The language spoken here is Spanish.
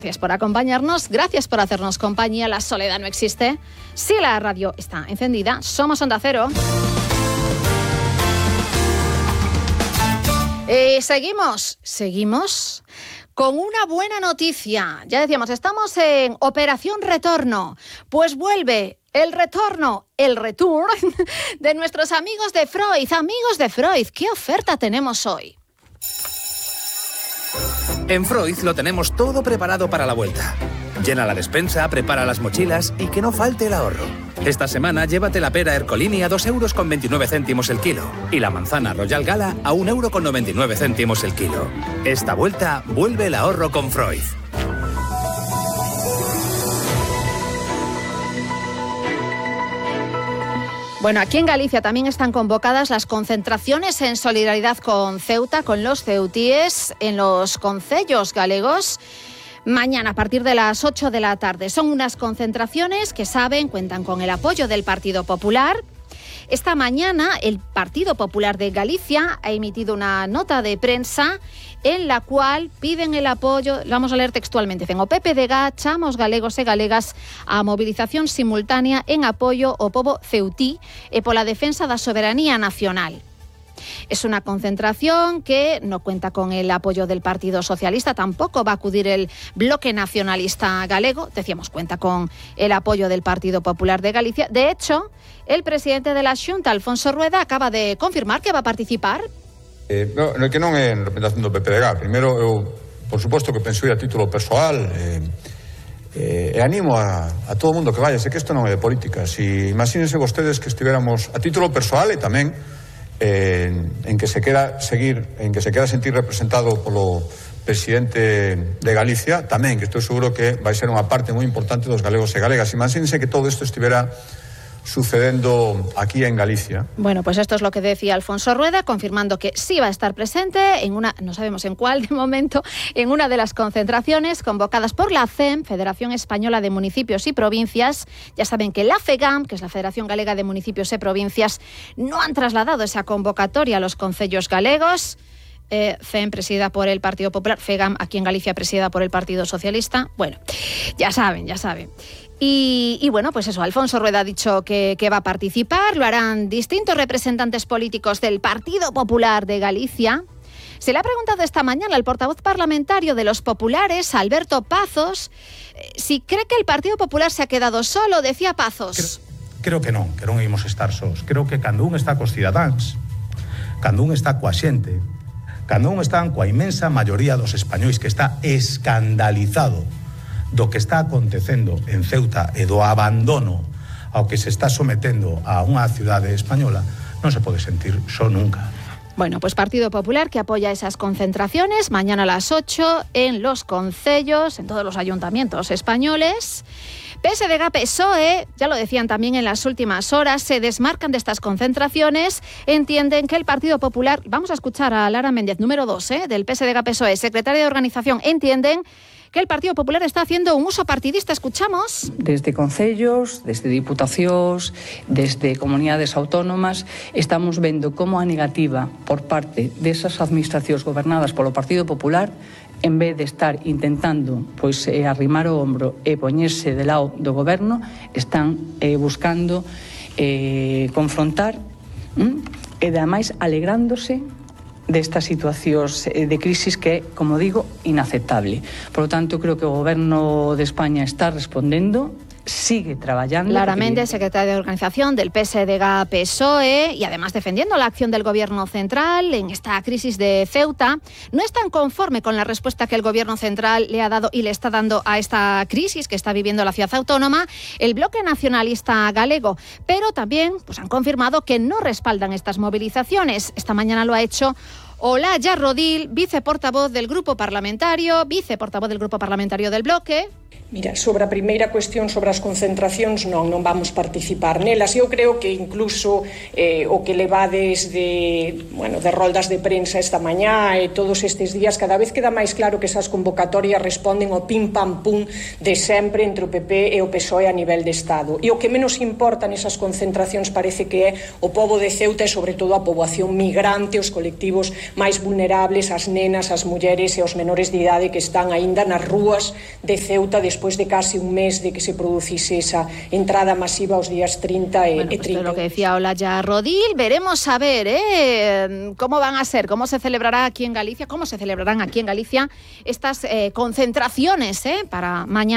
Gracias por acompañarnos, gracias por hacernos compañía. La soledad no existe. Si la radio está encendida, somos Onda Cero. Seguimos con una buena noticia. Ya decíamos, estamos en Operación Retorno. Pues vuelve el retorno, el retour de nuestros amigos de Freud. Amigos de Freud, ¿qué oferta tenemos hoy? En Freud lo tenemos todo preparado para la vuelta. Llena la despensa, prepara las mochilas y que no falte el ahorro. Esta semana llévate la pera Ercolini a 2,29 € el kilo y la manzana Royal Gala a 1,99 € el kilo. Esta vuelta vuelve el ahorro con Freud. Bueno, aquí en Galicia también están convocadas las concentraciones en solidaridad con Ceuta, con los ceutíes, en los concellos galegos. Mañana a partir de las 8 de la tarde. Son unas concentraciones que cuentan con el apoyo del Partido Popular. Esta mañana el Partido Popular de Galicia ha emitido una nota de prensa en la cual piden el apoyo, vamos a leer textualmente, dicen: o PPDG chamos galegos e galegas a movilización simultánea en apoio ao pobo ceutí e pola defensa da soberanía nacional. Es una concentración que no cuenta con el apoyo del Partido Socialista, tampoco va a acudir el Bloque Nacionalista Galego, decíamos, cuenta con el apoyo del Partido Popular de Galicia. De hecho, el presidente de la Xunta, Alfonso Rueda, acaba de confirmar que va a participar. No, que non é en representación do PPDG. Primeiro, eu, por suposto, que penso ir a título persoal e animo a todo o mundo que vaya. Sei que isto non é de política. Imagínense vostedes que estiveramos a título persoal e tamén en que se queda sentir representado polo presidente de Galicia, tamén, que estou seguro que vai ser unha parte moi importante dos galegos e galegas. Imagínense que todo isto estivera sucediendo aquí en Galicia. Bueno, pues esto es lo que decía Alfonso Rueda, confirmando que sí va a estar presente en una, no sabemos en cuál de momento, en una de las concentraciones convocadas por la CEM, Federación Española de Municipios y Provincias. Ya saben que la FEGAM, que es la Federación Galega de Municipios y Provincias, no han trasladado esa convocatoria a los concellos galegos. CEM presidida por el Partido Popular, FEGAM aquí en Galicia presidida por el Partido Socialista. Bueno, ya saben. Y bueno, pues eso, Alfonso Rueda ha dicho que va a participar, lo harán distintos representantes políticos del Partido Popular de Galicia. Se le ha preguntado esta mañana al portavoz parlamentario de los populares, Alberto Pazos, si cree que el Partido Popular se ha quedado solo. Decía Pazos. Creo que non ímos estar sós. Creo que cando un está cos cidadáns, cando un está coa xente, cando un está coa inmensa maioría dos españois que está escandalizado do que está acontecendo en Ceuta e do abandono ao que se está sometendo a unha cidade española, non se pode sentir só nunca. Bueno, pues Partido Popular que apoya esas concentraciones mañana a las 8 en los concellos, en todos los ayuntamientos españoles. PSDG, PSOE, ya lo decían también en las últimas horas, se desmarcan de estas concentraciones, entienden que el Partido Popular, vamos a escuchar a Lara Méndez, número 2 del PSDG, PSOE, secretaria de organización, entienden que el Partido Popular está haciendo un uso partidista. Escuchamos. Desde concellos, desde diputacións, desde comunidades autónomas, estamos vendo como a negativa por parte desas administracións gobernadas polo Partido Popular, en vez de estar intentando arrimar o hombro e poñerse de lado do goberno, están buscando confrontar e ademais alegrándose destas situacións de crisis que é, como digo, inaceptable. Por lo tanto, creo que o Goberno de España está respondendo, sigue traballando. Lara Méndez, secretaria de Organización del PSDG-PSOE, y además defendiendo la acción del Gobierno central en esta crisis de Ceuta. No es tan conforme con la respuesta que el Gobierno central le ha dado y le está dando a esta crisis que está viviendo la ciudad autónoma el Bloque Nacionalista Galego, pero también han confirmado que no respaldan estas movilizaciones. Esta mañana lo ha hecho Olaya Rodil, viceportavoz del Grupo Parlamentario del Bloque. Mira, sobre a primeira cuestión sobre as concentracións non vamos participar nelas. Eu creo que incluso o que levades de roldas de prensa esta mañá e todos estes días, cada vez queda máis claro que esas convocatorias responden ao pim pam pum de sempre entre o PP e o PSOE a nivel de Estado. E o que menos importa nesas concentracións parece que é o pobo de Ceuta e sobre todo a poboación migrante, os colectivos máis vulnerables, as nenas, as mulleres e os menores de idade que están aínda nas rúas de Ceuta despois de casi un mes de que se producise esa entrada masiva os días 30 e 30. Lo que decía Olaya Rodil, veremos a ver cómo van a ser, cómo se celebrarán aquí en Galicia estas concentraciones para mañana.